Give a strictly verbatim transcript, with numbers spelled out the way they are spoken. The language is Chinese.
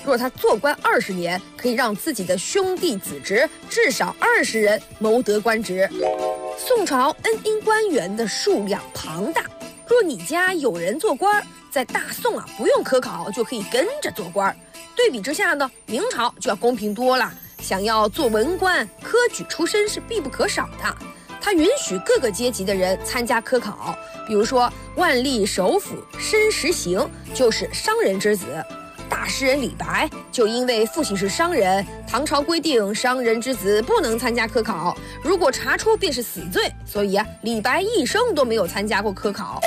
若他做官二十年，可以让自己的兄弟子侄至少二十人谋得官职。宋朝恩荫官员的数量庞大，若你家有人做官，在大宋啊不用科考就可以跟着做官。对比之下呢，明朝就要公平多了。想要做文官，科举出身是必不可少的。他允许各个阶级的人参加科考，比如说万历首辅申时行就是商人之子，大诗人李白就因为父亲是商人，唐朝规定商人之子不能参加科考，如果查出便是死罪，所以啊，李白一生都没有参加过科考。